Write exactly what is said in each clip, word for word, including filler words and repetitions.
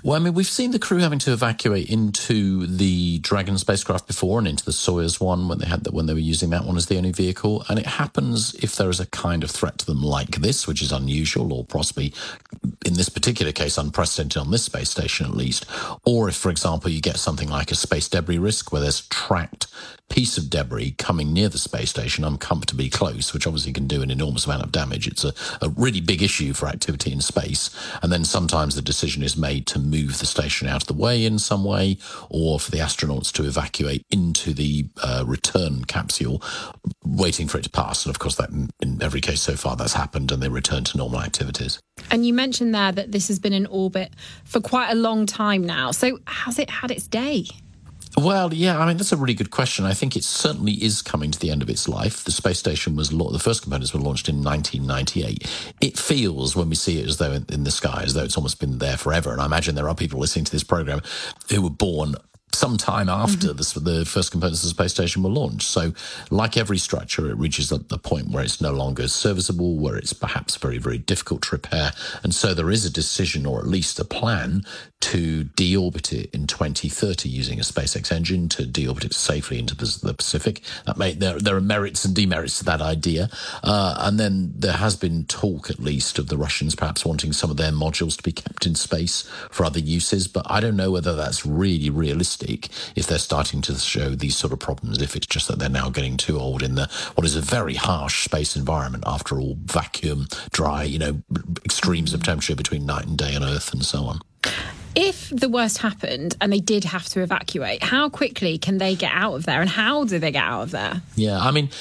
Well, I mean, we've seen the crew having to evacuate into the Dragon spacecraft before and into the Soyuz one when they had that when they were using that one as the only vehicle. And it happens if there is a kind of threat to them like this, which is unusual or possibly, in this particular case, unprecedented on this space station at least. Or if, for example, you get something like a space debris risk where there's tracked piece of debris coming near the space station uncomfortably close, which obviously can do an enormous amount of damage. It's a, a really big issue for activity in space. And then sometimes the decision is made to move the station out of the way in some way, or for the astronauts to evacuate into the uh, return capsule, waiting for it to pass. And of course, that in every case so far that's happened, and they return to normal activities. And you mentioned there that this has been in orbit for quite a long time now. So has it had its day? Well, yeah, I mean, that's a really good question. I think it certainly is coming to the end of its life. The space station was, the first components were launched in nineteen ninety-eight. It feels, when we see it as though in, in the sky, as though it's almost been there forever. And I imagine there are people listening to this program who were born some time after mm-hmm. the, the first components of the space station were launched. So like every structure, it reaches the, the point where it's no longer serviceable, where it's perhaps very, very difficult to repair. And so there is a decision, or at least a plan, to deorbit it in twenty thirty using a SpaceX engine, to deorbit it safely into the Pacific. That may, there, there are merits and demerits to that idea. Uh, and then there has been talk, at least, of the Russians perhaps wanting some of their modules to be kept in space for other uses. But I don't know whether that's really realistic if they're starting to show these sort of problems, if it's just that they're now getting too old in the what is a very harsh space environment, after all, vacuum, dry, you know, extremes of temperature between night and day on Earth and so on. If the worst happened and they did have to evacuate, how quickly can they get out of there, and how do they get out of there? Yeah, I mean,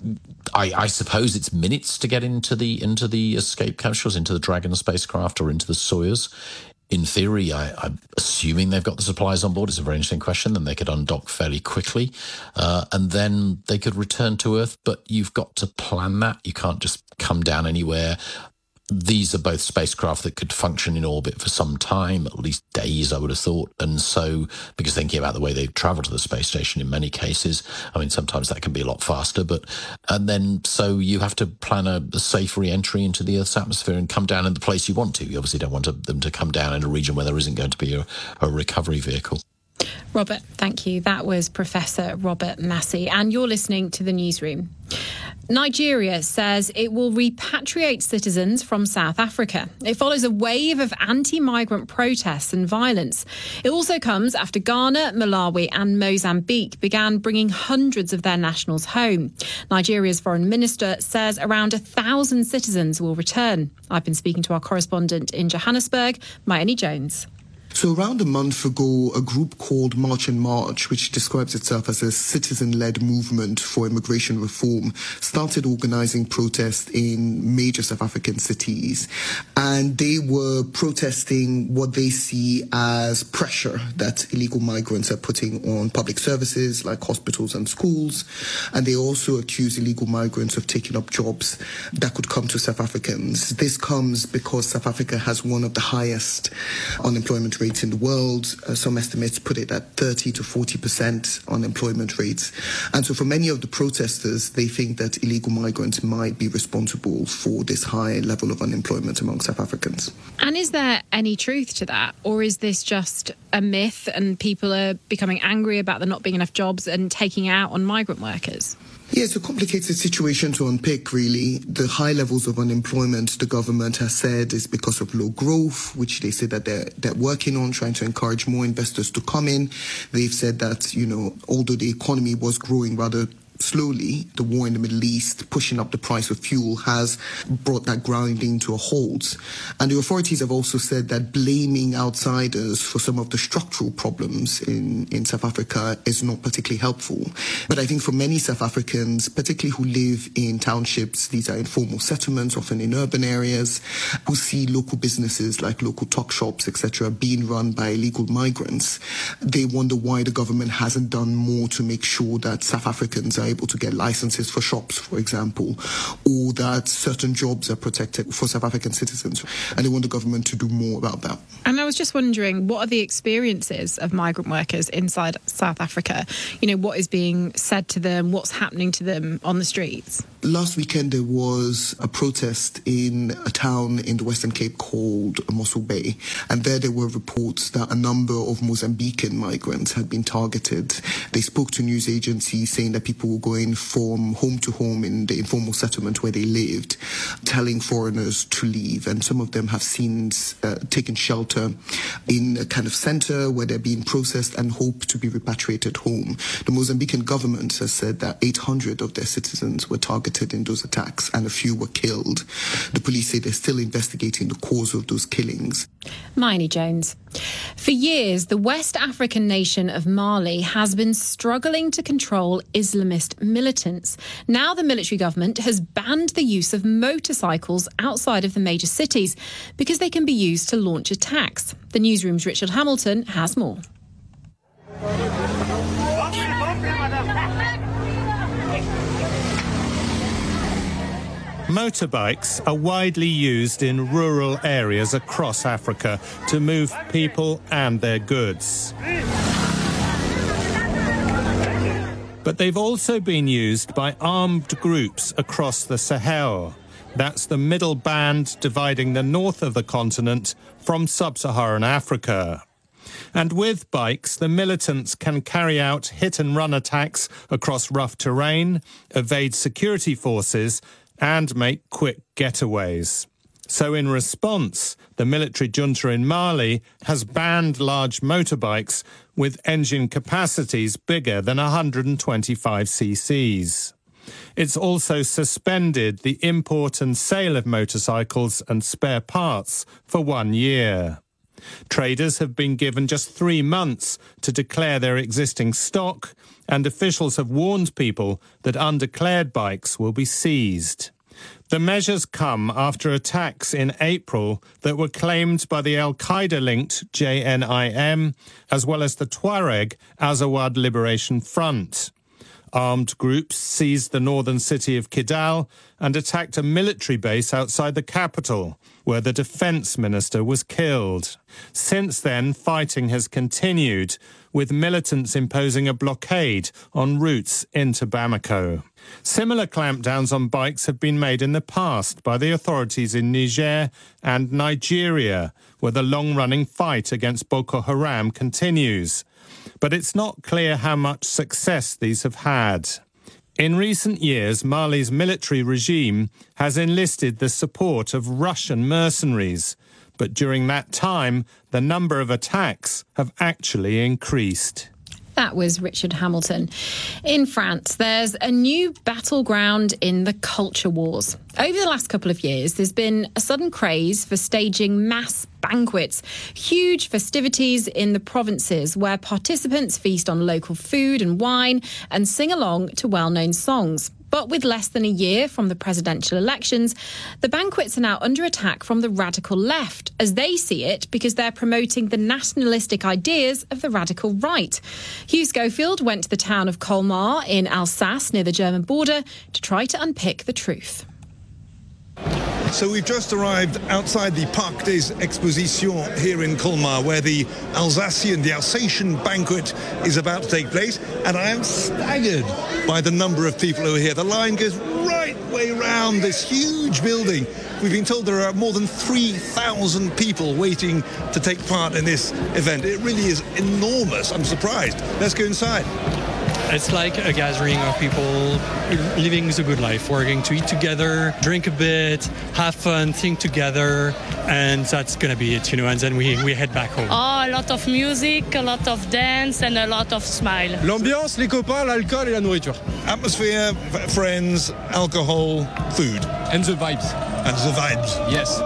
I, I suppose it's minutes to get into the into the escape capsules, into the Dragon spacecraft or into the Soyuz. In theory, I, I'm assuming they've got the supplies on board. It's a very interesting question. Then they could undock fairly quickly, uh, and then they could return to Earth. But you've got to plan that. You can't just come down anywhere. These are both spacecraft that could function in orbit for some time, at least days, I would have thought. And so, because thinking about the way they travel to the space station in many cases, I mean, sometimes that can be a lot faster. But, and then, so you have to plan a, a safe re-entry into the Earth's atmosphere and come down in the place you want to. You obviously don't want to, them to come down in a region where there isn't going to be a, a recovery vehicle. Robert, thank you. That was Professor Robert Massey, and you're listening to The Newsroom. Nigeria says it will repatriate citizens from South Africa. It follows a wave of anti-migrant protests and violence. It also comes after Ghana, Malawi and Mozambique began bringing hundreds of their nationals home. Nigeria's foreign minister says around a thousand citizens will return. I've been speaking to our correspondent in Johannesburg, Mayeni Jones. So around a month ago, a group called March and March, which describes itself as a citizen-led movement for immigration reform, started organizing protests in major South African cities. And they were protesting what they see as pressure that illegal migrants are putting on public services like hospitals and schools. And they also accuse illegal migrants of taking up jobs that could come to South Africans. This comes because South Africa has one of the highest unemployment rates in the world. Uh, some estimates put it at thirty to forty percent unemployment rates. And so for many of the protesters, they think that illegal migrants might be responsible for this high level of unemployment among South Africans. And is there any truth to that? Or is this just a myth and people are becoming angry about there not being enough jobs and taking out on migrant workers? Yeah, it's a complicated situation to unpick, really. The high levels of unemployment, the government has said, is because of low growth, which they say that they're, they're working on, trying to encourage more investors to come in. They've said that, you know, although the economy was growing rather slowly, the war in the Middle East, pushing up the price of fuel, has brought that grinding to a halt. And the authorities have also said that blaming outsiders for some of the structural problems in, in South Africa is not particularly helpful. But I think for many South Africans, particularly who live in townships, these are informal settlements, often in urban areas, who see local businesses like local tuck shops, et cetera, being run by illegal migrants, they wonder why the government hasn't done more to make sure that South Africans are able to get licenses for shops, for example, or that certain jobs are protected for South African citizens. And they want the government to do more about that. And I was just wondering, what are the experiences of migrant workers inside South Africa? You know, what is being said to them? What's happening to them on the streets? Last weekend, there was a protest in a town in the Western Cape called Mossel Bay. And there, there were reports that a number of Mozambican migrants had been targeted. They spoke to news agencies saying that people were going from home to home in the informal settlement where they lived, telling foreigners to leave. And some of them have since uh, taken shelter in a kind of center where they're being processed and hope to be repatriated home. The Mozambican government has said that eight hundred of their citizens were targeted in those attacks and a few were killed. The police say they're still investigating the cause of those killings. Miney Jones. For years, the West African nation of Mali has been struggling to control Islamist militants. Now the military government has banned the use of motorcycles outside of the major cities because they can be used to launch attacks. The newsroom's Richard Hamilton has more. Motorbikes are widely used in rural areas across Africa to move people and their goods. But they've also been used by armed groups across the Sahel. That's the middle band dividing the north of the continent from sub-Saharan Africa. And with bikes, the militants can carry out hit-and-run attacks across rough terrain, evade security forces, and make quick getaways. So in response, the military junta in Mali has banned large motorbikes with engine capacities bigger than one hundred twenty-five c c's. It's also suspended the import and sale of motorcycles and spare parts for one year. Traders have been given just three months to declare their existing stock, and officials have warned people that undeclared bikes will be seized. The measures come after attacks in April that were claimed by the Al-Qaeda-linked J N I M, as well as the Tuareg Azawad Liberation Front. Armed groups seized the northern city of Kidal and attacked a military base outside the capital, where the defense minister was killed. Since then, fighting has continued, with militants imposing a blockade on routes into Bamako. Similar clampdowns on bikes have been made in the past by the authorities in Niger and Nigeria, where the long-running fight against Boko Haram continues. But it's not clear how much success these have had. In recent years, Mali's military regime has enlisted the support of Russian mercenaries, but during that time, the number of attacks have actually increased. That was Richard Hamilton. In France, there's a new battleground in the culture wars. Over the last couple of years, there's been a sudden craze for staging mass banquets, huge festivities in the provinces where participants feast on local food and wine and sing along to well-known songs. But with less than a year from the presidential elections, the banquets are now under attack from the radical left, as they see it, because they're promoting the nationalistic ideas of the radical right. Hugh Schofield went to the town of Colmar in Alsace, near the German border, to try to unpick the truth. So we've just arrived outside the Parc des Expositions here in Colmar, where the Alsatian, the Alsatian banquet is about to take place, and I am staggered by the number of people who are here. The line goes right way round this huge building. We've been told there are more than three thousand people waiting to take part in this event. It really is enormous. I'm surprised. Let's go inside. It's like a gathering of people living the good life. We're going to eat together, drink a bit, have fun, think together, and that's going to be it, you know, and then we, we head back home. Oh, a lot of music, a lot of dance, and a lot of smile. L'ambiance, les copains, l'alcool et la nourriture. Atmosphere, friends, alcohol, food. And the vibes. And the vibes. Yes.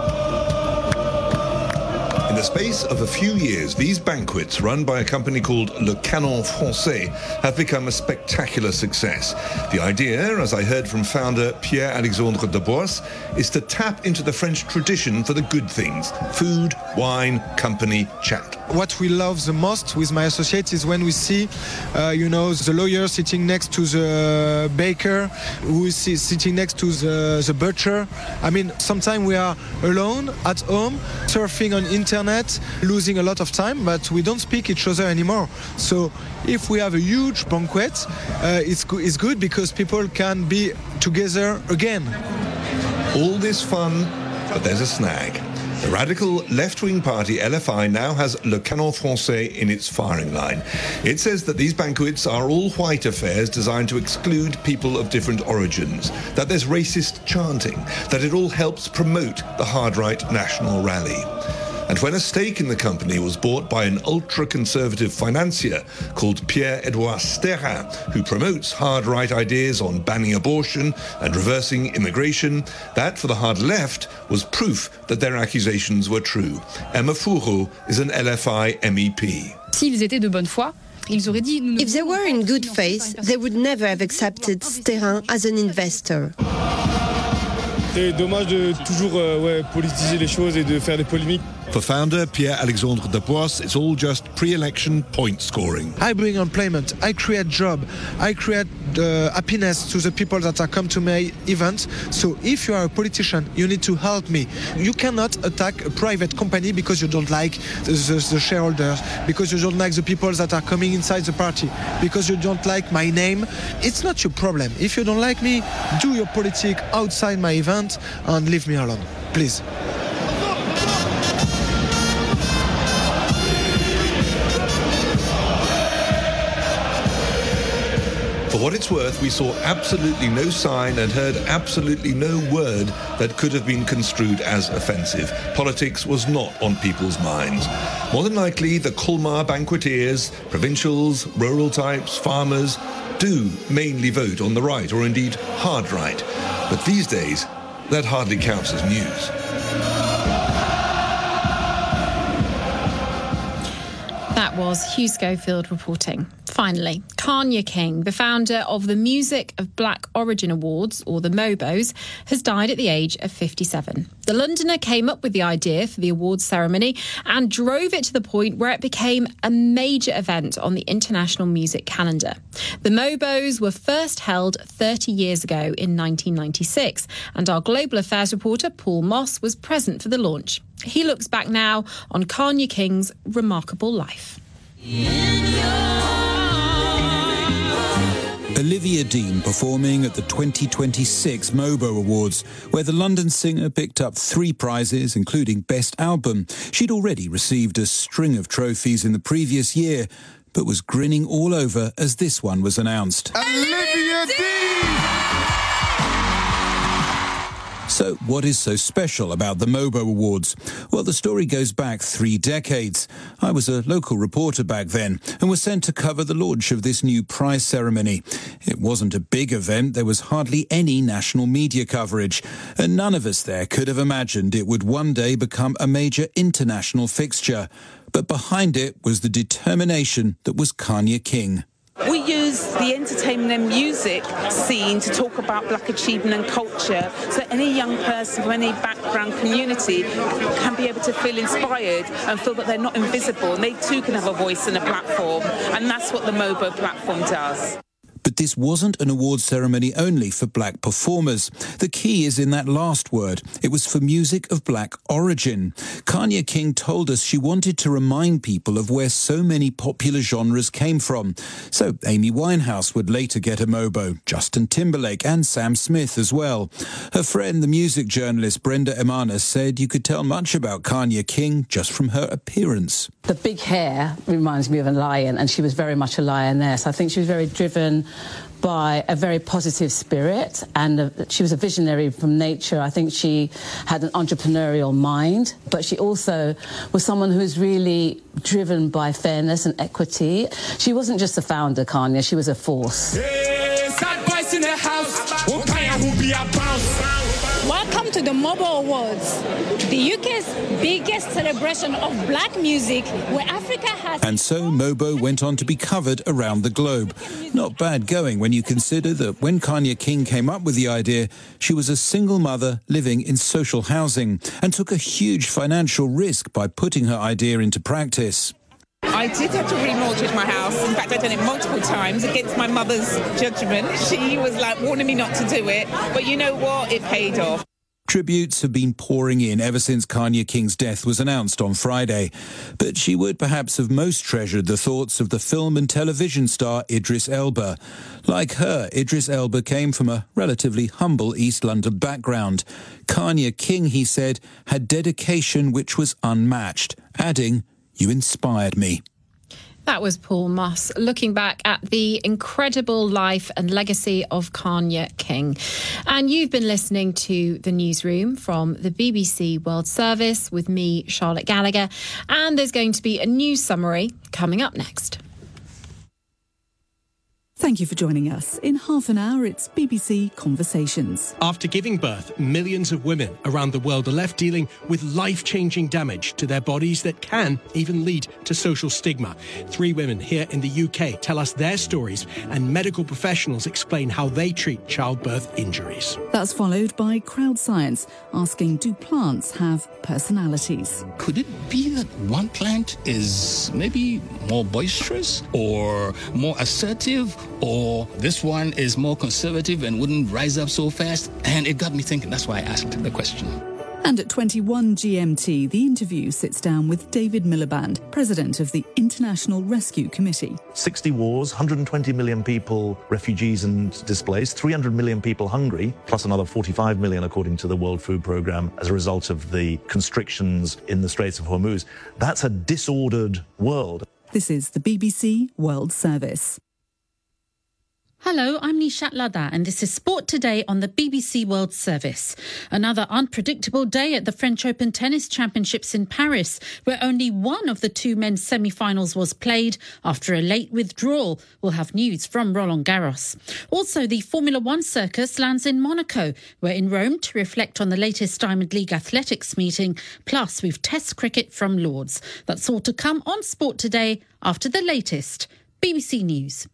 In the space of a few years, these banquets, run by a company called Le Canon Français, have become a spectacular success. The idea, as I heard from founder Pierre-Alexandre Dabois, is to tap into the French tradition for the good things: food, wine, company, chat. What we love the most with my associates is when we see, uh, you know, the lawyer sitting next to the baker, who is sitting next to the, the butcher. I mean, sometimes we are alone at home, surfing on internet, losing a lot of time, but we don't speak each other anymore. So if we have a huge banquet, uh, it's, go- it's good because people can be together again. All this fun, but there's a snag. The radical left-wing party L F I now has Le Canon Français in its firing line. It says that these banquets are all white affairs designed to exclude people of different origins, that there's racist chanting, that it all helps promote the hard-right national rally. And when a stake in the company was bought by an ultra-conservative financier called Pierre-Edouard Sterrin, who promotes hard-right ideas on banning abortion and reversing immigration, that for the hard left was proof that their accusations were true. Emma Fourreau is an L F I M E P. S'ils étaient de bonne foi, if they were in good faith, they would never have accepted Sterrin as an investor. C'est dommage de toujours euh, ouais, politiser les choses et de faire des polémiques. For founder Pierre-Alexandre Dabois, it's all just pre-election point scoring. I bring employment, I create job, I create uh, happiness to the people that are come to my event. So if you are a politician, you need to help me. You cannot attack a private company because you don't like the, the, the shareholders, because you don't like the people that are coming inside the party, because you don't like my name. It's not your problem. If you don't like me, do your politics outside my event and leave me alone, please. For what it's worth, we saw absolutely no sign and heard absolutely no word that could have been construed as offensive. Politics was not on people's minds. More than likely, the Colmar banqueteers, provincials, rural types, farmers, do mainly vote on the right, or indeed hard right. But these days, that hardly counts as news. That was Hugh Schofield reporting. Finally, Kanye King, the founder of the Music of Black Origin Awards, or the MOBOs, has died at the age of fifty-seven. The Londoner came up with the idea for the awards ceremony and drove it to the point where it became a major event on the international music calendar. The MOBOs were first held thirty years ago in nineteen ninety-six, and our global affairs reporter Paul Moss was present for the launch. He looks back now on Kanye King's remarkable life. Olivia Dean performing at the twenty twenty-six MOBO Awards, where the London singer picked up three prizes, including Best Album. She'd already received a string of trophies in the previous year, but was grinning all over as this one was announced. Olivia Dean! So what is so special about the MOBO Awards? Well, the story goes back three decades. I was a local reporter back then and was sent to cover the launch of this new prize ceremony. It wasn't a big event. There was hardly any national media coverage, and none of us there could have imagined it would one day become a major international fixture. But behind it was the determination that was Kanye King. We use the entertainment and music scene to talk about black achievement and culture, so any young person from any background community can be able to feel inspired and feel that they're not invisible, and they too can have a voice and a platform, and that's what the MOBO platform does. But this wasn't an award ceremony only for black performers. The key is in that last word. It was for music of black origin. Kanye King told us she wanted to remind people of where so many popular genres came from. So Amy Winehouse would later get a MOBO, Justin Timberlake and Sam Smith as well. Her friend, the music journalist Brenda Emanis, said you could tell much about Kanye King just from her appearance. The big hair reminds me of a lion, and she was very much a lioness. I think she was very driven by a very positive spirit, and a, she was a visionary from nature. I think she had an entrepreneurial mind, but she also was someone who was really driven by fairness and equity. She wasn't just a founder, Kanye, she was a force. Welcome to the Mobile Awards, the U K's biggest celebration of black music, where Africa has... And so Mobo went on to be covered around the globe. Not bad going when you consider that when Kanya King came up with the idea, she was a single mother living in social housing and took a huge financial risk by putting her idea into practice. I did have to remortgage my house. In fact, I've done it multiple times against my mother's judgment. She was like warning me not to do it. But you know what? It paid off. Tributes have been pouring in ever since Kanya King's death was announced on Friday. But she would perhaps have most treasured the thoughts of the film and television star Idris Elba. Like her, Idris Elba came from a relatively humble East London background. Kanya King, he said, had dedication which was unmatched, adding, "You inspired me." That was Paul Moss looking back at the incredible life and legacy of Kanya King. And you've been listening to The Newsroom from the B B C World Service with me, Charlotte Gallagher. And there's going to be a news summary coming up next. Thank you for joining us. In half an hour, it's B B C Conversations. After giving birth, millions of women around the world are left dealing with life-changing damage to their bodies that can even lead to social stigma. Three women here in the U K tell us their stories, and medical professionals explain how they treat childbirth injuries. That's followed by Crowd Science, asking, do plants have personalities? Could it be that one plant is maybe more boisterous or more assertive? Or this one is more conservative and wouldn't rise up so fast? And it got me thinking. That's why I asked the question. And at twenty-one G M T, the interview sits down with David Miliband, president of the International Rescue Committee. sixty wars, one hundred twenty million people, refugees and displaced, three hundred million people hungry, plus another forty-five million according to the World Food Programme as a result of the constrictions in the Straits of Hormuz. That's a disordered world. This is the B B C World Service. Hello, I'm Nishat Ladha and this is Sport Today on the B B C World Service. Another unpredictable day at the French Open Tennis Championships in Paris, where only one of the two men's semi-finals was played after a late withdrawal. We'll have news from Roland Garros. Also, the Formula One circus lands in Monaco. We're in Rome to reflect on the latest Diamond League athletics meeting. Plus, we've Test cricket from Lords. That's all to come on Sport Today after the latest B B C News.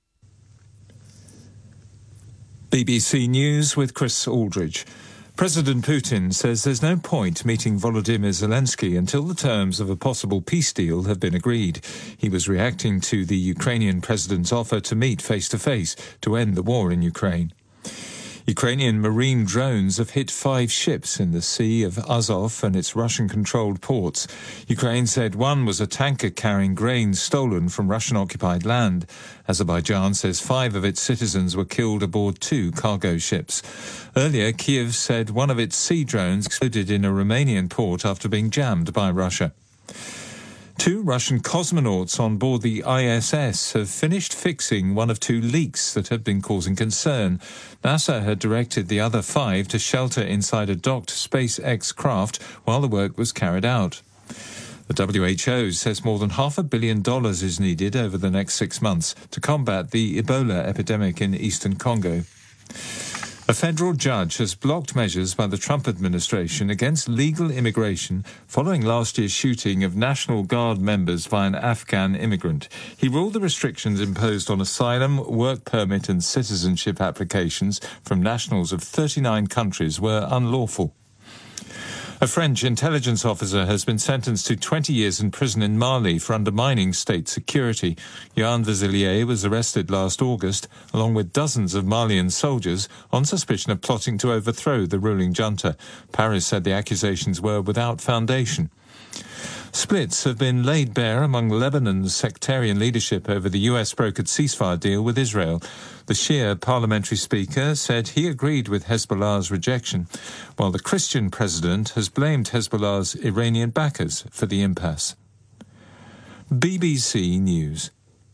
B B C News with Chris Aldridge. President Putin says there's no point meeting Volodymyr Zelensky until the terms of a possible peace deal have been agreed. He was reacting to the Ukrainian president's offer to meet face-to-face to end the war in Ukraine. Ukrainian marine drones have hit five ships in the Sea of Azov and its Russian-controlled ports. Ukraine said one was a tanker carrying grain stolen from Russian-occupied land. Azerbaijan says five of its citizens were killed aboard two cargo ships. Earlier, Kiev said one of its sea drones exploded in a Romanian port after being jammed by Russia. Two Russian cosmonauts on board the I S S have finished fixing one of two leaks that had been causing concern. NASA had directed the other five to shelter inside a docked SpaceX craft while the work was carried out. The W H O says more than half a billion dollars is needed over the next six months to combat the Ebola epidemic in eastern Congo. A federal judge has blocked measures by the Trump administration against legal immigration following last year's shooting of National Guard members by an Afghan immigrant. He ruled the restrictions imposed on asylum, work permit and citizenship applications from nationals of thirty-nine countries were unlawful. A French intelligence officer has been sentenced to twenty years in prison in Mali for undermining state security. Yann Vezelier was arrested last August, along with dozens of Malian soldiers, on suspicion of plotting to overthrow the ruling junta. Paris said the accusations were without foundation. Splits have been laid bare among Lebanon's sectarian leadership over the U S-brokered ceasefire deal with Israel. The Shia parliamentary speaker said he agreed with Hezbollah's rejection, while the Christian president has blamed Hezbollah's Iranian backers for the impasse. B B C News.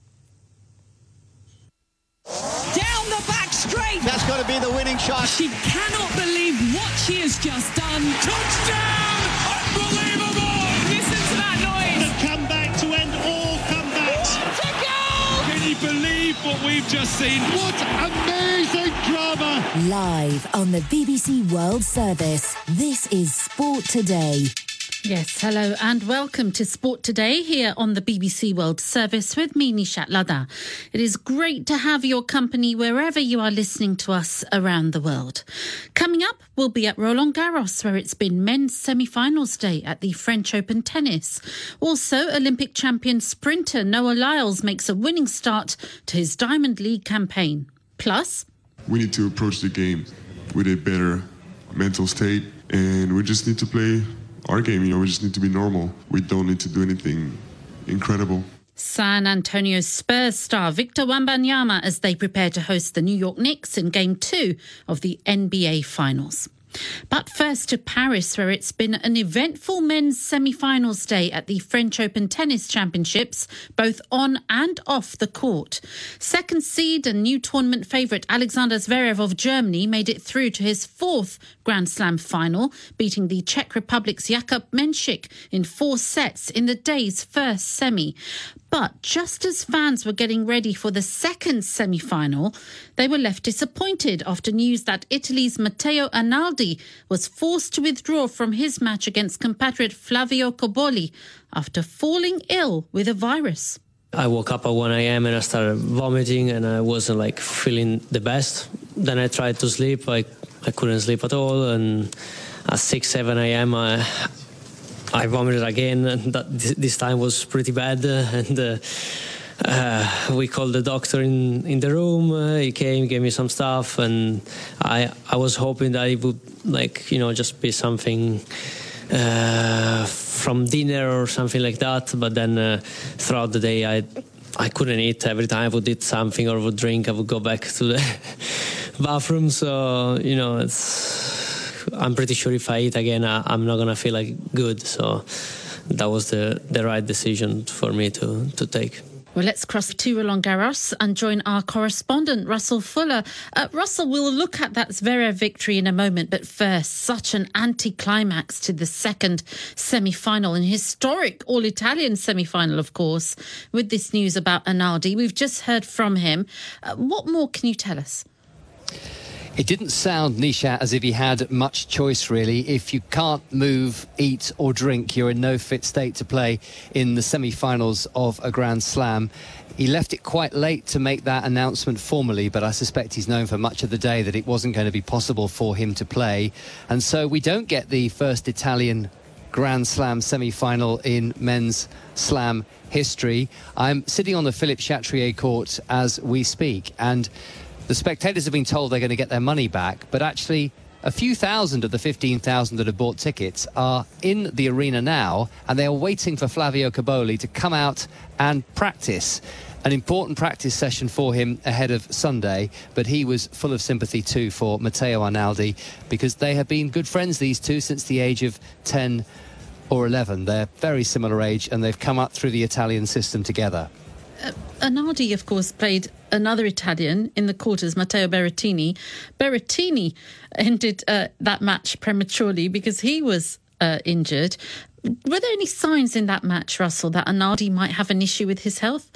Down the back straight. That's got to be the winning shot. She cannot believe what she has just done. Touchdown! Unbelievable! Listen to that noise. The comeback to end all comebacks. What a goal! Can you believe believe what we've just seen. What amazing drama! Live on the B B C World Service, this is Sport Today. Yes, hello and welcome to Sport Today here on the B B C World Service with me, Nishat Ladha. It is great to have your company wherever you are listening to us around the world. Coming up, we'll be at Roland Garros, where it's been men's semi-finals day at the French Open Tennis. Also, Olympic champion sprinter Noah Lyles makes a winning start to his Diamond League campaign. Plus, we need to approach the game with a better mental state, and we just need to play our game. You know, we just need to be normal. We don't need to do anything incredible. San Antonio Spurs star Victor Wembanyama as they prepare to host the New York Knicks in Game two of the N B A Finals. But first to Paris, where it's been an eventful men's semi-finals day at the French Open Tennis Championships, both on and off the court. Second seed and new tournament favourite Alexander Zverev of Germany made it through to his fourth Grand Slam final, beating the Czech Republic's Jakub Menšík in four sets in the day's first semi. But just as fans were getting ready for the second semi-final, they were left disappointed after news that Italy's Matteo Analdi was forced to withdraw from his match against compatriot Flavio Cobolli after falling ill with a virus. I woke up at one a.m. and I started vomiting and I wasn't like feeling the best. Then I tried to sleep. I, I couldn't sleep at all. And at six, seven a.m. I... I vomited again, and that this time was pretty bad. And uh, uh, we called the doctor in, in the room. Uh, he came, gave me some stuff, and I I was hoping that it would, like, you know, just be something uh, from dinner or something like that. But then uh, throughout the day, I I couldn't eat. Every time I would eat something or would drink, I would go back to the bathroom. So, you know, it's. I'm pretty sure if I eat again, I, I'm not going to feel like good. So that was the, the right decision for me to, to take. Well, let's cross to Roland Garros and join our correspondent, Russell Fuller. Uh, Russell, we'll look at that Zverev victory in a moment. But first, such an anti-climax to the second semi-final, an historic all-Italian semi-final, of course, with this news about Analdi. We've just heard from him. Uh, what more can you tell us? It didn't sound, Nisha, as if he had much choice, really. If you can't move, eat or drink, you're in no fit state to play in the semi-finals of a Grand Slam. He left it quite late to make that announcement formally, but I suspect he's known for much of the day that it wasn't going to be possible for him to play. And so we don't get the first Italian Grand Slam semi-final in men's slam history. I'm sitting on the Philippe Chatrier court as we speak, and the spectators have been told they're going to get their money back, but actually a few thousand of the fifteen thousand that have bought tickets are in the arena now, and they are waiting for Flavio Cobolli to come out and practice. An important practice session for him ahead of Sunday, but he was full of sympathy too for Matteo Analdi, because they have been good friends, these two, since the age of ten or eleven. They're very similar age, and they've come up through the Italian system together. Uh, Analdi, of course, played another Italian in the quarters, Matteo Berrettini. Berrettini ended uh, that match prematurely because he was uh, injured. Were there any signs in that match, Russell, that Analdi might have an issue with his health?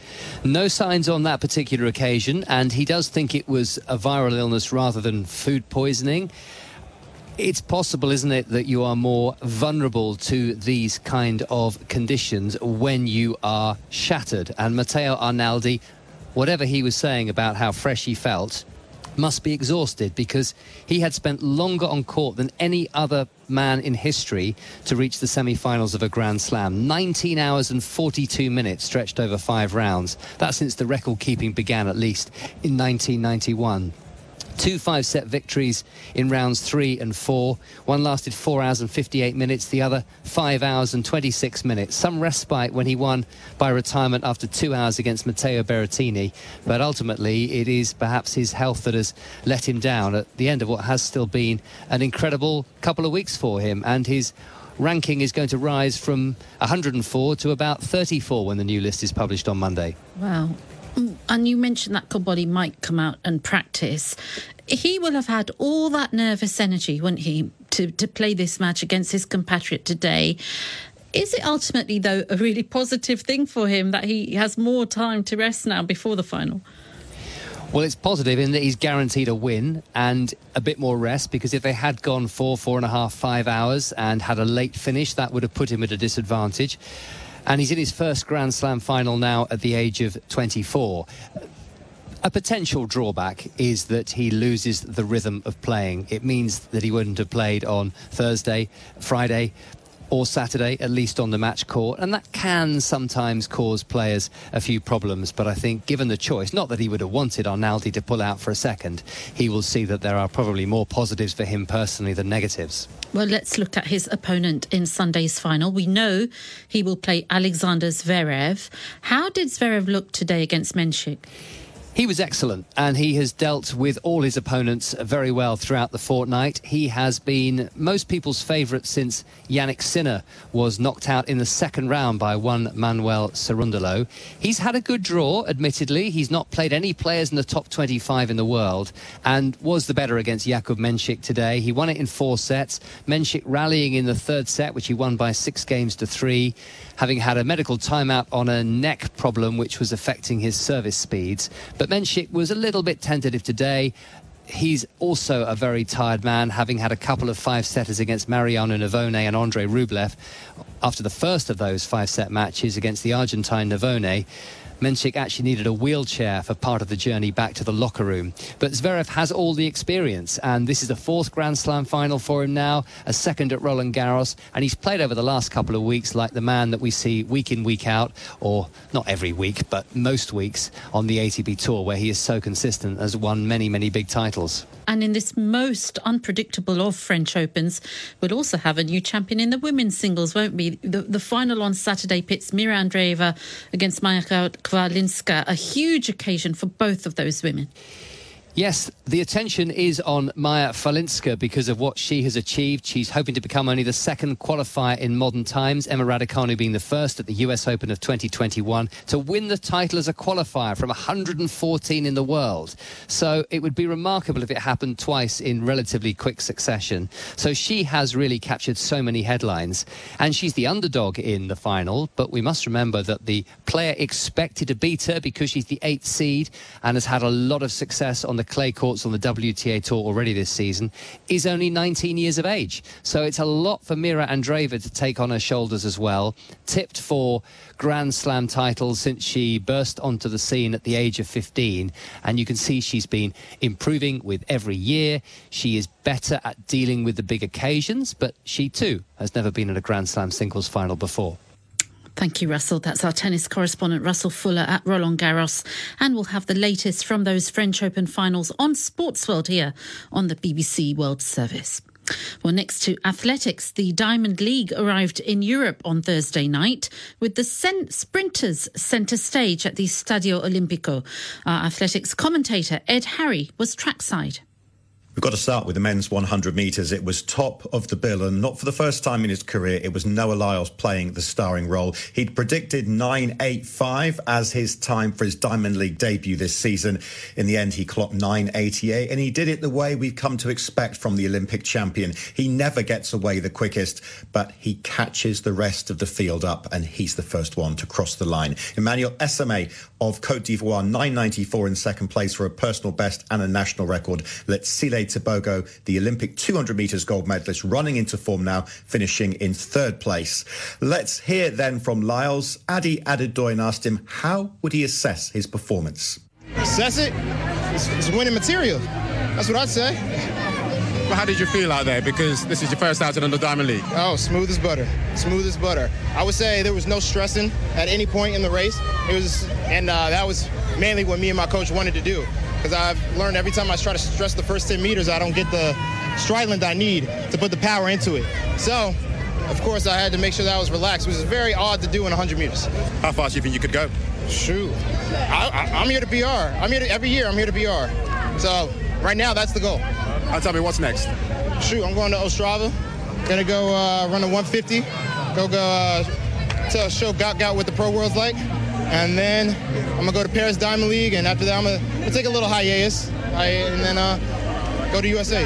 No signs on that particular occasion, and he does think it was a viral illness rather than food poisoning. It's possible, isn't it, that you are more vulnerable to these kind of conditions when you are shattered. And Matteo Analdi, whatever he was saying about how fresh he felt, must be exhausted, because he had spent longer on court than any other man in history to reach the semi-finals of a Grand Slam. nineteen hours and forty-two minutes stretched over five rounds. That's since the record-keeping began, at least, in nineteen ninety-one. Two five-set victories in rounds three and four. One lasted four hours and fifty-eight minutes, the other five hours and twenty-six minutes. Some respite when he won by retirement after two hours against Matteo Berrettini, but ultimately it is perhaps his health that has let him down at the end of what has still been an incredible couple of weeks for him, and his ranking is going to rise from one hundred four to about thirty-four when the new list is published on Monday. Wow. And you mentioned that Cobolli might come out and practice. He will have had all that nervous energy, won't he, to, to play this match against his compatriot today. Is it ultimately, though, a really positive thing for him that he has more time to rest now before the final? Well, it's positive in that he's guaranteed a win and a bit more rest, because if they had gone four, four and a half, five hours and had a late finish, that would have put him at a disadvantage. And he's in his first Grand Slam final now at the age of twenty-four. A potential drawback is that he loses the rhythm of playing. It means that he wouldn't have played on Thursday, Friday or Saturday, at least on the match court, and that can sometimes cause players a few problems. But I think given the choice, not that he would have wanted Arnaldi to pull out for a second, he will see that there are probably more positives for him personally than negatives. Well, let's look at his opponent in Sunday's final. We know he will play Alexander Zverev. How did Zverev look today against Menchik? He was excellent, and he has dealt with all his opponents very well throughout the fortnight. He has been most people's favourite since Yannick Sinner was knocked out in the second round by one Manuel Cerundolo. He's had a good draw, admittedly. He's not played any players in the top twenty-five in the world and was the better against Jakub Menchik today. He won it in four sets. Menchik rallying in the third set, which he won by six games to three, having had a medical timeout on a neck problem which was affecting his service speeds. But Menchik was a little bit tentative today. He's also a very tired man, having had a couple of five-setters against Mariano Navone and Andrei Rublev. After the first of those five-set matches against the Argentine Navone, Menchik actually needed a wheelchair for part of the journey back to the locker room. But Zverev has all the experience, and this is the fourth Grand Slam final for him now, a second at Roland Garros, and he's played over the last couple of weeks like the man that we see week in, week out, or not every week, but most weeks on the A T P Tour, where he is so consistent, has won many, many big titles. And in this most unpredictable of French Opens, we'll also have a new champion in the women's singles, won't we? The, the final on Saturday pits Mira Andreeva against Maja Kvalinska, a huge occasion for both of those women. Yes, the attention is on Maja Kvalinska because of what she has achieved. She's hoping to become only the second qualifier in modern times, Emma Raducanu being the first at the U S Open of twenty twenty-one, to win the title as a qualifier from one hundred fourteen in the world. So it would be remarkable if it happened twice in relatively quick succession. So she has really captured so many headlines, and she's the underdog in the final. But we must remember that the player expected to beat her, because she's the eighth seed and has had a lot of success on the clay courts on the W T A Tour already this season, is only nineteen years of age. So it's a lot for Mira Andreeva to take on her shoulders as well. Tipped for Grand Slam titles since she burst onto the scene at the age of fifteen. And you can see she's been improving with every year. She is better at dealing with the big occasions, but she too has never been in a Grand Slam singles final before. Thank you, Russell. That's our tennis correspondent, Russell Fuller, at Roland Garros. And we'll have the latest from those French Open finals on Sportsworld here on the B B C World Service. Well, next to athletics, the Diamond League arrived in Europe on Thursday night with the sen- sprinters centre stage at the Stadio Olimpico. Our athletics commentator, Ed Harry, was trackside. We've got to start with the men's one hundred metres. It was top of the bill, and not for the first time in his career, it was Noah Lyles playing the starring role. He'd predicted nine eighty-five as his time for his Diamond League debut this season. In the end, he clocked nine eighty-eight, and he did it the way we've come to expect from the Olympic champion. He never gets away the quickest, but he catches the rest of the field up, and he's the first one to cross the line. Emmanuel Esame of Côte d'Ivoire, nine ninety-four in second place for a personal best and a national record. Letsile Tebogo, the Olympic two hundred metres gold medalist, running into form now, finishing in third place. Let's hear then from Lyles. Adi Adedoyan asked him how would he assess his performance. Assess it? It's, it's winning material. That's what I'd say. Well, how did you feel out there? Because this is your first outing in the Diamond League. Oh, smooth as butter. Smooth as butter. I would say there was no stressing at any point in the race. It was, and uh, that was mainly what me and my coach wanted to do. Because I've learned every time I try to stress the first ten meters, I don't get the stride length I need to put the power into it. So, of course, I had to make sure that I was relaxed, which is very odd to do in one hundred meters. How fast do you think you could go? Shoot. I, I, I'm here to P R. I'm here to, every year I'm here to P R. So, right now, that's the goal. Uh, tell me, what's next? Shoot, I'm going to Ostrava. Gonna go uh, run a one fifty. Go go uh, tell show Gout Gout what the pro world's like. And then I'm gonna go to Paris Diamond League, and after that I'm gonna, I'm gonna take a little hiatus, I, and then uh, go to U S A's.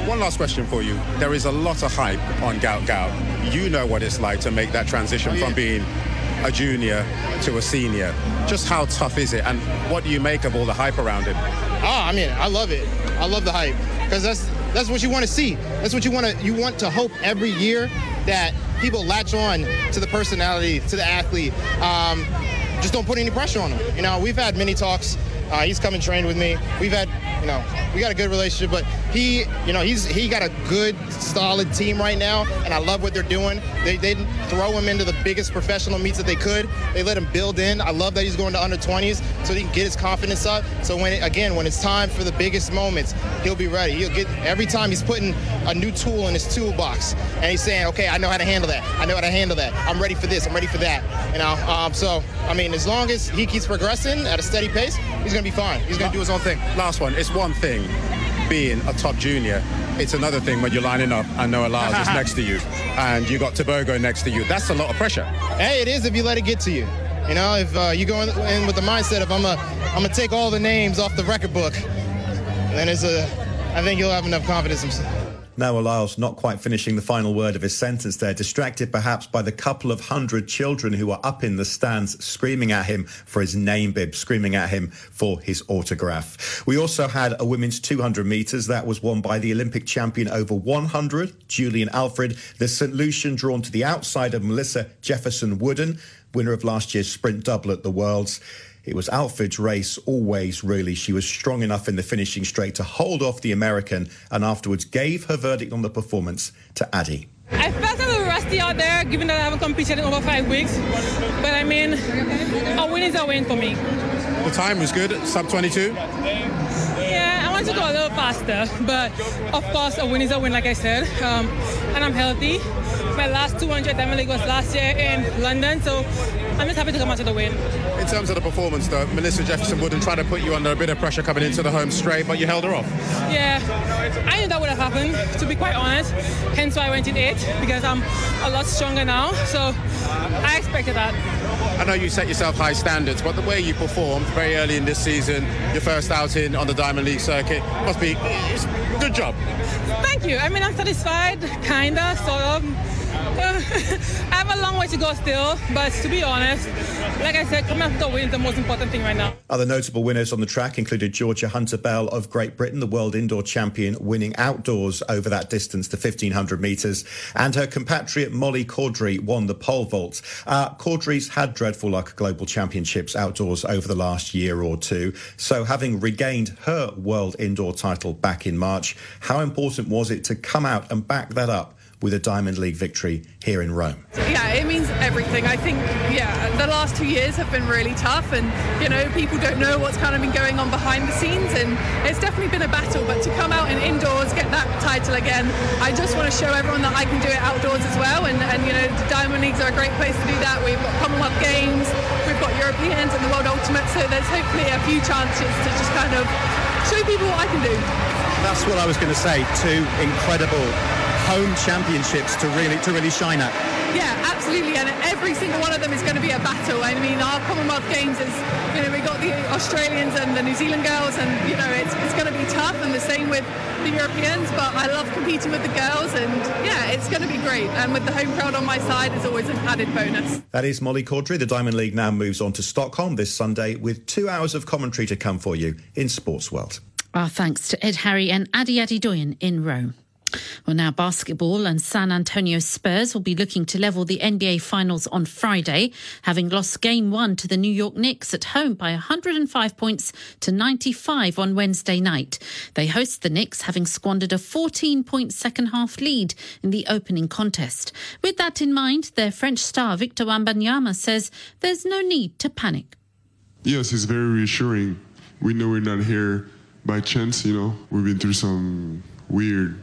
One last question for you. There is a lot of hype on Gout Gout. You know what it's like to make that transition oh, yeah. from being a junior to a senior. Just how tough is it, and what do you make of all the hype around it? Oh, I mean, I love it. I love the hype because that's that's what you want to see. That's what you want to you want to hope every year that people latch on to the personality, to the athlete. Um, just don't put any pressure on them. You know, we've had many talks. Uh, he's come and trained with me. We've had, you know, we got a good relationship, but he, you know, he's he got a good, solid team right now, and I love what they're doing. They, they didn't throw him into the biggest professional meets that they could. They let him build in. I love that he's going to under twenties so he can get his confidence up. So when, it, again, when it's time for the biggest moments, he'll be ready. He'll get, every time he's putting a new tool in his toolbox, and he's saying, okay, I know how to handle that. I know how to handle that. I'm ready for this. I'm ready for that. You know, um, so, I mean, as long as he keeps progressing at a steady pace, he's going to be fine. He's going to do his own thing. Last one. It's one thing being a top junior. It's another thing when you're lining up and Noah Lyles is next to you and you got Tebogo next to you. That's a lot of pressure. Hey, it is if you let it get to you. You know, if uh, you go in, in with the mindset of I'm a, I'm gonna take all the names off the record book, then it's a, I think you'll have enough confidence himself. Noah Lyles not quite finishing the final word of his sentence there, distracted perhaps by the couple of hundred children who are up in the stands screaming at him for his name bib, screaming at him for his autograph. We also had a women's two hundred metres that was won by the Olympic champion over one hundred, Julian Alfred, the Saint Lucian drawn to the outside of Melissa Jefferson-Wooden, winner of last year's sprint double at the Worlds. It was Alfred's race always, really. She was strong enough in the finishing straight to hold off the American and afterwards gave her verdict on the performance to Addie. I felt a little rusty out there, given that I haven't competed in over five weeks. But, I mean, a win is a win for me. The time was good, sub twenty-two? Yeah, I want to go a little faster. But, of course, a win is a win, like I said. Um, and I'm healthy. My last two hundred Diamond League was last year in London, so I'm just happy to come out to the win. In terms of the performance, though, Melissa Jefferson-Wooden tried to put you under a bit of pressure coming into the home straight, but you held her off. Yeah, I knew that would have happened, to be quite honest. Hence why I went in eight, because I'm a lot stronger now, so I expected that. I know you set yourself high standards, but the way you performed very early in this season, your first outing on the Diamond League circuit, must be good job. Thank you. I mean, I'm satisfied, kinda, sort of. Uh, I have a long way to go still, but to be honest, like I said, coming after the win is the most important thing right now. Other notable winners on the track included Georgia Hunter-Bell of Great Britain, the world indoor champion, winning outdoors over that distance, the fifteen hundred metres, and her compatriot Molly Caudry won the pole vault. Uh, Caudry's had dreadful luck at global championships outdoors over the last year or two, so having regained her world indoor title back in March, how important was it to come out and back that up with a Diamond League victory here in Rome? Yeah, it means everything. I think, yeah, the last two years have been really tough and, you know, people don't know what's kind of been going on behind the scenes and it's definitely been a battle, but to come out and indoors, get that title again, I just want to show everyone that I can do it outdoors as well and, and you know, the Diamond Leagues are a great place to do that. We've got Commonwealth Games, we've got Europeans and the World Ultimate, so there's hopefully a few chances to just kind of show people what I can do. That's what I was going to say, two incredible home championships to really to really shine at. Yeah, absolutely, and every single one of them is going to be a battle. I mean, our Commonwealth Games is, you know, we got the Australians and the New Zealand girls, and you know, it's it's going to be tough, and the same with the Europeans. But I love competing with the girls, and yeah, it's going to be great. And with the home crowd on my side, is always an added bonus. That is Molly Caudry. The Diamond League now moves on to Stockholm this Sunday with two hours of commentary to come for you in Sports World. Our thanks to Ed Harry and Adi Adedoyin in Rome. Well, now basketball, and San Antonio Spurs will be looking to level the N B A Finals on Friday, having lost game one to the New York Knicks at home by one hundred five points to ninety-five on Wednesday night. They host the Knicks, having squandered a fourteen-point second-half lead in the opening contest. With that in mind, their French star Victor Wembanyama says there's no need to panic. Yes, it's very reassuring. We know we're not here by chance, you know. We've been through some weird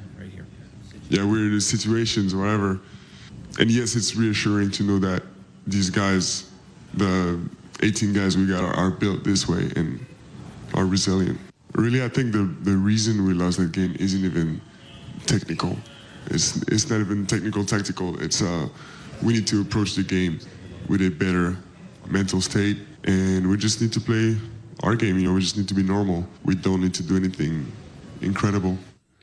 Yeah, we're in situations or whatever. And yes, it's reassuring to know that these guys, the eighteen guys we got, are, are built this way and are resilient. Really, I think the, the reason we lost that game isn't even technical. It's it's not even technical, tactical. It's uh, we need to approach the game with a better mental state, and we just need to play our game. You know, we just need to be normal. We don't need to do anything incredible.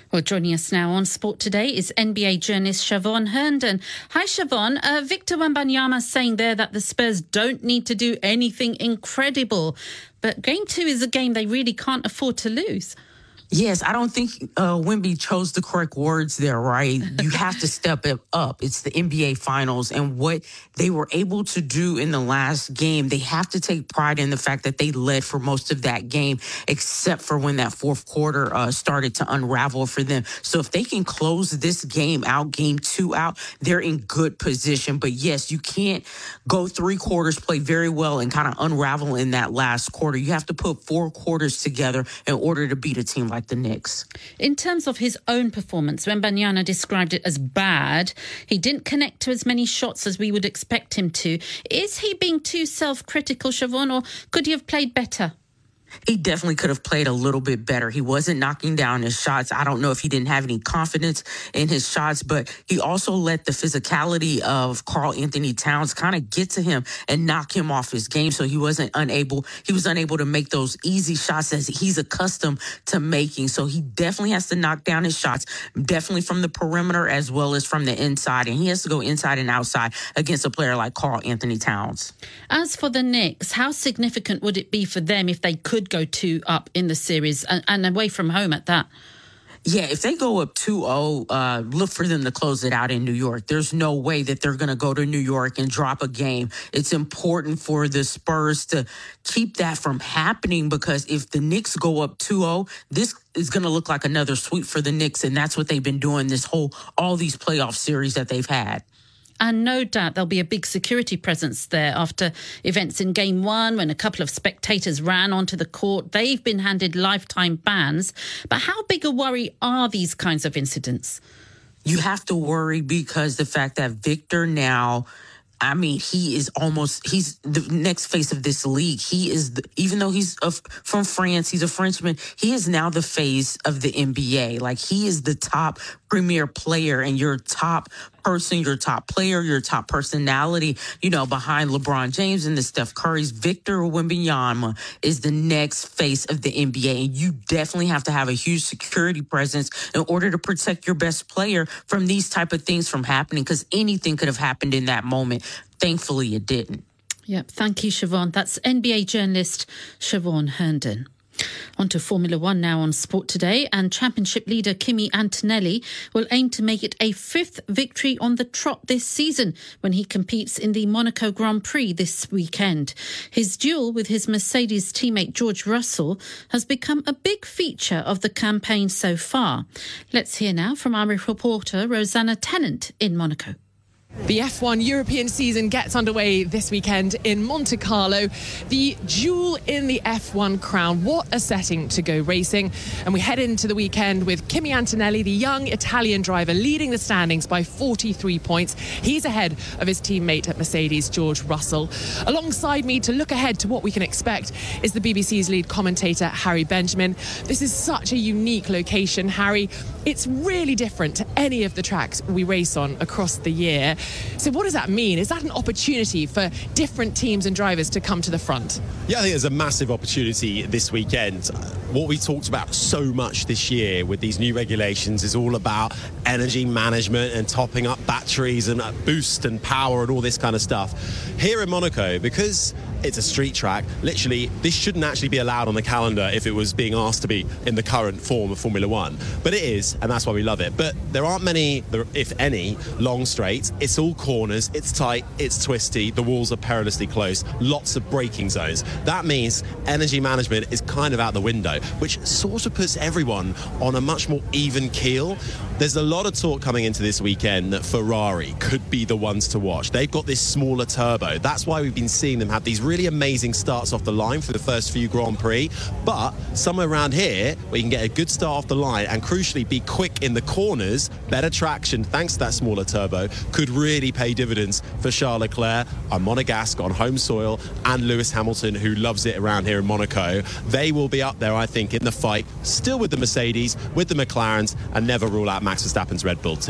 Well, joining us now on Sport Today is N B A journalist Siobhan Herndon. Hi, Siobhan. Uh, Victor Wembanyama saying there that the Spurs don't need to do anything incredible. But game two is a game they really can't afford to lose. Yes, I don't think uh, Wemby chose the correct words there, right? You have to step it up. It's the N B A Finals, and what they were able to do in the last game, they have to take pride in the fact that they led for most of that game, except for when that fourth quarter uh, started to unravel for them. So if they can close this game out, game two out, they're in good position. But yes, you can't go three quarters, play very well, and kind of unravel in that last quarter. You have to put four quarters together in order to beat a team like the Knicks. In terms of his own performance, Wembanyama described it as bad. He didn't connect to as many shots as we would expect him to. Is he being too self-critical, Siobhan, or could he have played better? He definitely could have played a little bit better. He wasn't knocking down his shots. I don't know if he didn't have any confidence in his shots, but he also let the physicality of Karl Anthony Towns kind of get to him and knock him off his game. So he wasn't unable, he was unable to make those easy shots as he's accustomed to making. So he definitely has to knock down his shots, definitely from the perimeter as well as from the inside. And he has to go inside and outside against a player like Karl Anthony Towns. As for the Knicks, how significant would it be for them if they could go two up in the series and, and away from home at that? Yeah, if they go up two oh, uh, look for them to close it out in New York. There's no way that they're going to go to New York and drop a game. It's important for the Spurs to keep that from happening, because if the Knicks go up two oh, this is going to look like another sweep for the Knicks, and that's what they've been doing this whole, all these playoff series that they've had. And no doubt there'll be a big security presence there after events in Game One when a couple of spectators ran onto the court. They've been handed lifetime bans. But how big a worry are these kinds of incidents? You have to worry because the fact that Victor now, I mean, he is almost, he's the next face of this league. He is, the, even though he's of, from France, he's a Frenchman, he is now the face of the N B A. Like, he is the top premier player and your top person, your top player, your top personality, you know, behind LeBron James and the Steph Curry's. Victor Wembanyama is the next face of the N B A. And you definitely have to have a huge security presence in order to protect your best player from these type of things from happening, because anything could have happened in that moment. Thankfully, it didn't. Yep. Thank you, Siobhan. That's N B A journalist Siobhan Herndon. On to Formula One now on Sport Today, and Championship leader Kimi Antonelli will aim to make it a fifth victory on the trot this season when he competes in the Monaco Grand Prix this weekend. His duel with his Mercedes teammate George Russell has become a big feature of the campaign so far. Let's hear now from our reporter Rosanna Tennant in Monaco. The F one European season gets underway this weekend in Monte Carlo. The jewel in the F one crown. What a setting to go racing. And we head into the weekend with Kimi Antonelli, the young Italian driver, leading the standings by forty-three points. He's ahead of his teammate at Mercedes, George Russell. Alongside me to look ahead to what we can expect is the B B C's lead commentator, Harry Benjamin. This is such a unique location, Harry. It's really different to any of the tracks we race on across the year. So what does that mean? Is that an opportunity for different teams and drivers to come to the front? Yeah, I think there's a massive opportunity this weekend. What we talked about so much this year with these new regulations is all about energy management and topping up batteries and boost and power and all this kind of stuff. Here in Monaco, because it's a street track, literally this shouldn't actually be allowed on the calendar if it was being asked to be in the current form of Formula One. But it is, and that's why we love it. But there aren't many, if any, long straights. It's all corners, it's tight, it's twisty, the walls are perilously close, lots of braking zones. That means energy management is kind of out the window, which sort of puts everyone on a much more even keel. There's a lot of talk coming into this weekend that Ferrari could be the ones to watch. They've got this smaller turbo. That's why we've been seeing them have these really amazing starts off the line for the first few Grand Prix. But somewhere around here, where you can get a good start off the line and crucially be quick in the corners, better traction thanks to that smaller turbo, could really pay dividends for Charles Leclerc, a Monegasque on home soil, and Lewis Hamilton, who loves it around here in Monaco. They will be up there, I think, in the fight, still with the Mercedes, with the McLarens, and never rule out Max Verstappen's Red Bull too.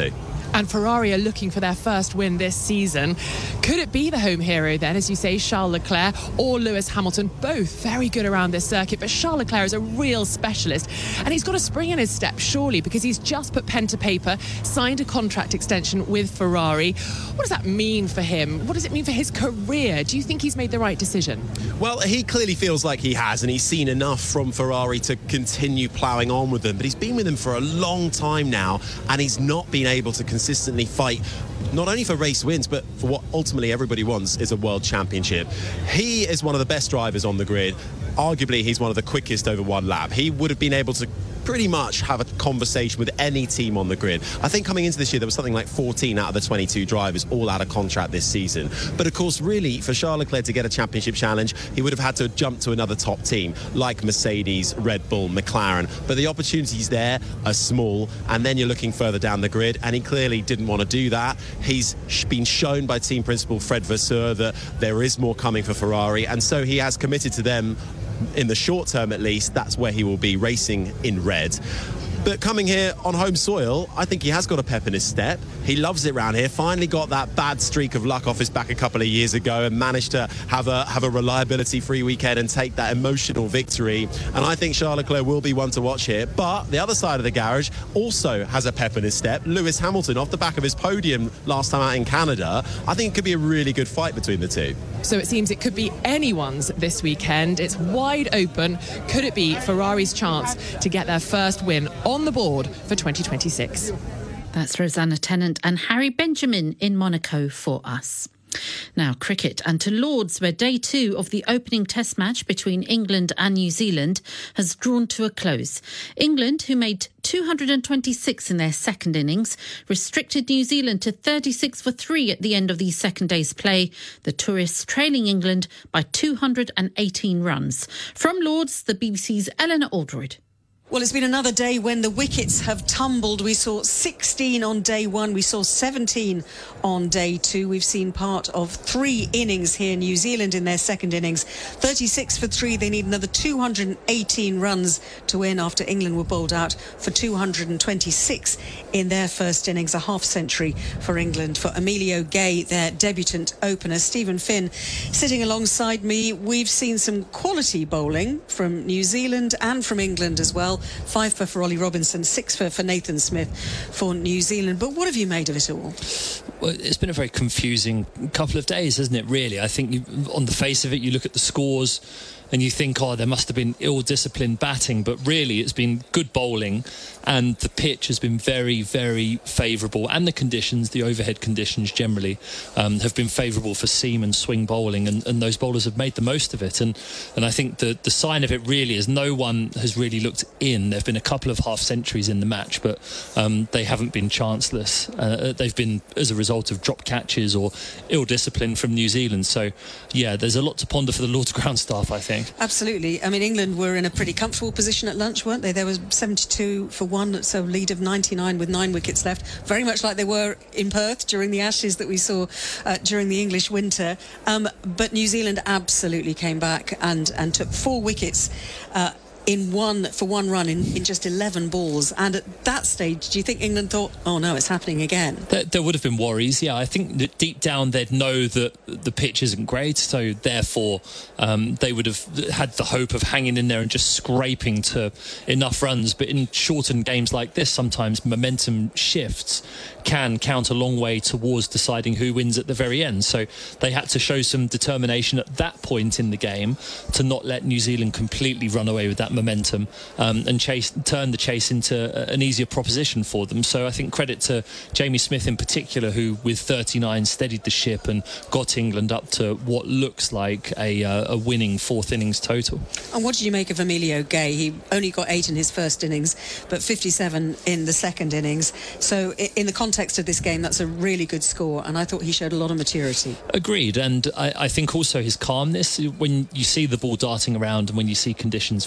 And Ferrari are looking for their first win this season. Could it be the home hero then, as you say, Charles Leclerc or Lewis Hamilton? Both very good around this circuit, but Charles Leclerc is a real specialist, and he's got a spring in his step, surely, because he's just put pen to paper, signed a contract extension with Ferrari. What does that mean for him? What does it mean for his career? Do you think he's made the right decision? Well, he clearly feels like he has, and he's seen enough from Ferrari to continue ploughing on with them, but he's been with them for a long time now, and he's not been able to consistently fight not only for race wins, but for what ultimately everybody wants is a world championship. He is one of the best drivers on the grid. Arguably, he's one of the quickest over one lap. He would have been able to pretty much have a conversation with any team on the grid. I think coming into this year, there was something like fourteen out of the twenty-two drivers all out of contract this season. But of course, really, for Charles Leclerc to get a championship challenge, he would have had to jump to another top team like Mercedes, Red Bull, McLaren. But the opportunities there are small, and then you're looking further down the grid, and he clearly didn't want to do that. He's been shown by team principal Fred Vasseur that there is more coming for Ferrari, and so he has committed to them. In the short term, at least, that's where he will be racing in red. But coming here on home soil, I think he has got a pep in his step. He loves it round here. Finally got that bad streak of luck off his back a couple of years ago and managed to have a have a reliability-free weekend and take that emotional victory. And I think Charles Leclerc will be one to watch here. But the other side of the garage also has a pep in his step. Lewis Hamilton, off the back of his podium last time out in Canada, I think it could be a really good fight between the two. So it seems it could be anyone's this weekend. It's wide open. Could it be Ferrari's chance to get their first win on the board for twenty twenty-six? That's Rosanna Tennant and Harry Benjamin in Monaco for us. Now, cricket, and to Lords, where day two of the opening test match between England and New Zealand has drawn to a close. England, who made two hundred twenty-six in their second innings, restricted New Zealand to thirty-six for three at the end of the second day's play, the tourists trailing England by two hundred eighteen runs. From Lords, the B B C's Eleanor Aldroyd. Well, it's been another day when the wickets have tumbled. We saw sixteen on day one. We saw seventeen on day two. We've seen part of three innings here. New Zealand in their second innings. thirty-six for three. They need another two hundred eighteen runs to win after England were bowled out for two hundred twenty-six in their first innings. A half century for England. For Emilio Gay, their debutant opener. Stephen Finn sitting alongside me. We've seen some quality bowling from New Zealand and from England as well. Five for, for Ollie Robinson, six for, for Nathan Smith for New Zealand. But what have you made of it all? Well, it's been a very confusing couple of days, hasn't it, really? I think you, on the face of it, you look at the scores and you think, oh, there must have been ill-disciplined batting, but really it's been good bowling, and the pitch has been very, very favourable, and the conditions, the overhead conditions generally, um, have been favourable for seam and swing bowling, and, and those bowlers have made the most of it. And and I think the, the sign of it really is no one has really looked in. There have been a couple of half-centuries in the match, but um, they haven't been chanceless. Uh, they've been as a result of drop catches or ill-discipline from New Zealand. So, yeah, there's a lot to ponder for the Lord's ground staff, I think. Absolutely. I mean, England were in a pretty comfortable position at lunch, weren't they? There was seventy-two for one, so lead of ninety-nine with nine wickets left. Very much like they were in Perth during the Ashes that we saw uh, during the English winter. Um, but New Zealand absolutely came back and, and took four wickets uh, in one for one run in, in just eleven balls. And at that stage, do you think England thought, oh no, it's happening again? There, there would have been worries, yeah. I think that deep down they'd know that the pitch isn't great, so therefore um, they would have had the hope of hanging in there and just scraping to enough runs. But in shortened games like this, sometimes momentum shifts can count a long way towards deciding who wins at the very end. So they had to show some determination at that point in the game to not let New Zealand completely run away with that momentum um, and chase, turn the chase into an easier proposition for them. So I think credit to Jamie Smith in particular, who with thirty-nine steadied the ship and got England up to what looks like a, uh, a winning fourth innings total. And what did you make of Emilio Gay? He only got eight in his first innings, but fifty-seven in the second innings. So in the context of this game, that's a really good score, and I thought he showed a lot of maturity. Agreed, and I, I think also his calmness when you see the ball darting around and when you see conditions very much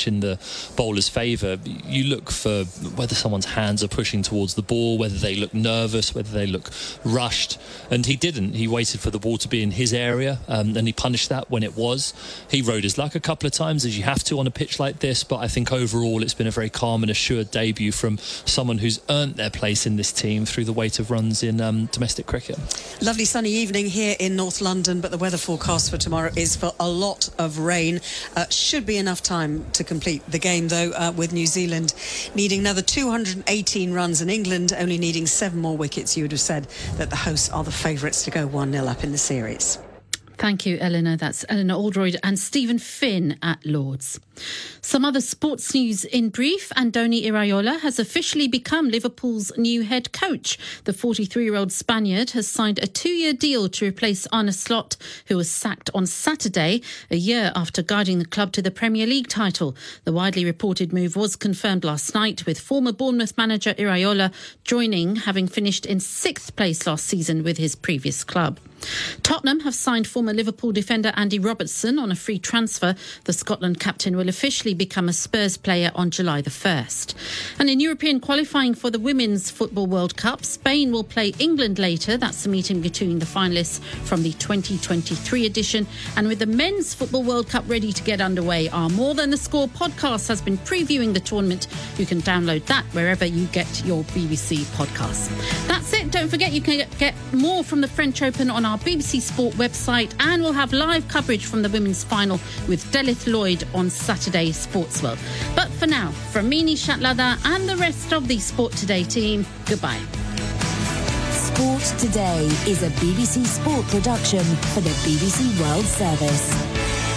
much in the bowler's favour. You look for whether someone's hands are pushing towards the ball, whether they look nervous, whether they look rushed, and he didn't. He waited for the ball to be in his area, um, and he punished that when it was. He rode his luck a couple of times, as you have to on a pitch like this, but I think overall it's been a very calm and assured debut from someone who's earned their place in this team through the weight of runs in um, domestic cricket. Lovely sunny evening here in North London, but the weather forecast for tomorrow is for a lot of rain. Uh, should be enough time to complete the game, though, uh, with New Zealand needing another two hundred eighteen runs and England only needing seven more wickets. You would have said that the hosts are the favourites to go one nil up in the series. Thank you, Eleanor. That's Eleanor Aldroyd and Stephen Finn at Lords. Some other sports news in brief. Andoni Iraola has officially become Liverpool's new head coach. The forty-three-year-old Spaniard has signed a two-year deal to replace Arne Slot, who was sacked on Saturday, a year after guiding the club to the Premier League title. The widely reported move was confirmed last night, with former Bournemouth manager Iraola joining, having finished in sixth place last season with his previous club. Tottenham have signed former Liverpool defender Andy Robertson on a free transfer. The Scotland captain will officially become a Spurs player on July the first. And in European qualifying for the Women's Football World Cup, Spain will play England later. That's the meeting between the finalists from the twenty twenty-three edition. And with the Men's Football World Cup ready to get underway, our More Than the Score podcast has been previewing the tournament. You can download that wherever you get your B B C podcasts. That's it. Don't forget you can get more from the French Open on our B B C Sport website, and we'll have live coverage from the women's final with Delith Lloyd on Saturday Sports World. But for now, from me, Nishat Ladha, and the rest of the Sport Today team, goodbye. Sport Today is a B B C Sport production for the B B C World Service.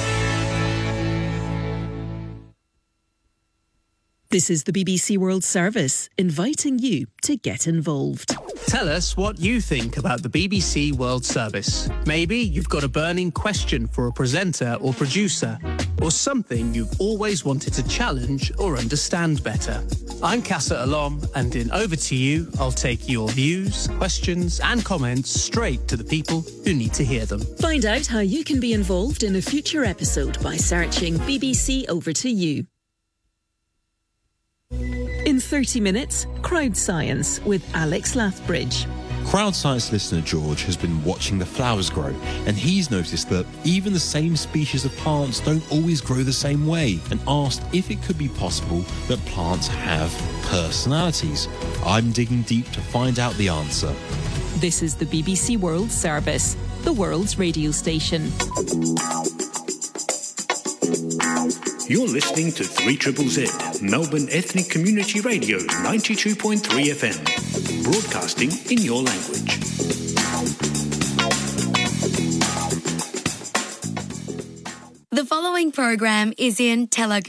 This is the B B C World Service, inviting you to get involved. Tell us what you think about the B B C World Service. Maybe you've got a burning question for a presenter or producer, or something you've always wanted to challenge or understand better. I'm Casa Alom, and in Over to You, I'll take your views, questions and comments straight to the people who need to hear them. Find out how you can be involved in a future episode by searching B B C Over to You. In thirty minutes, Crowd Science with Alex Lathbridge. Crowd Science listener George has been watching the flowers grow, and he's noticed that even the same species of plants don't always grow the same way, and asked if it could be possible that plants have personalities. I'm digging deep to find out the answer. This is the B B C World Service, the world's radio station. You're listening to three Z Z Z, Melbourne Ethnic Community Radio's ninety-two point three F M, broadcasting in your language. The following program is in Telugu.